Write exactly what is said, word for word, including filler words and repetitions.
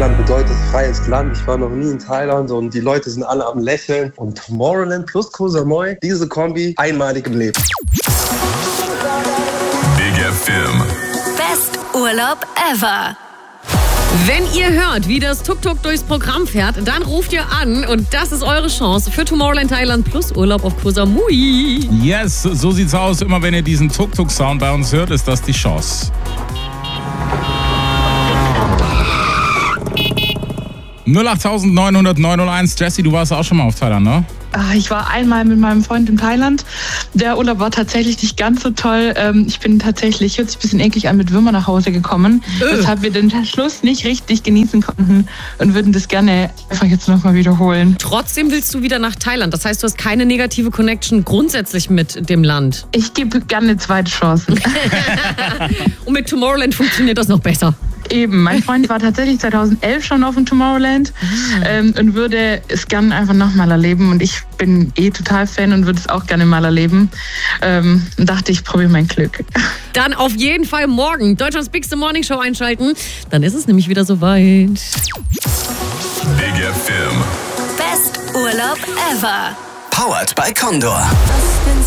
Thailand bedeutet freies Land. Ich war noch nie in Thailand und die Leute sind alle am Lächeln. Und Tomorrowland plus Koh Samui, diese Kombi, einmalig im Leben. Big F M. Best Urlaub ever. Wenn ihr hört, wie das Tuk-Tuk durchs Programm fährt, dann ruft ihr an und das ist eure Chance für Tomorrowland Thailand plus Urlaub auf Koh Samui. Yes, so sieht's aus. Immer wenn ihr diesen Tuk-Tuk-Sound bei uns hört, ist das die Chance. null acht neun null neun null eins. Jessie, du warst auch schon mal auf Thailand, ne? Ich war einmal mit meinem Freund in Thailand. Der Urlaub war tatsächlich nicht ganz so toll. Ich bin tatsächlich, hört sich ein bisschen eklig an, mit Würmern nach Hause gekommen, äh. weshalb wir den Schluss nicht richtig genießen konnten und würden das gerne einfach jetzt nochmal wiederholen. Trotzdem willst du wieder nach Thailand. Das heißt, du hast keine negative Connection grundsätzlich mit dem Land. Ich gebe gerne zweite Chancen. Und mit Tomorrowland funktioniert das noch besser. Eben, mein Freund war tatsächlich zweitausendelf schon auf dem Tomorrowland ah. ähm, und würde es gerne einfach nochmal erleben. Und ich bin eh total Fan und würde es auch gerne mal erleben. Ähm, und dachte, ich probiere mein Glück. Dann auf jeden Fall morgen Deutschlands Bigste Morning Show einschalten. Dann ist es nämlich wieder soweit. Big F M. Best Urlaub ever. Powered by Condor.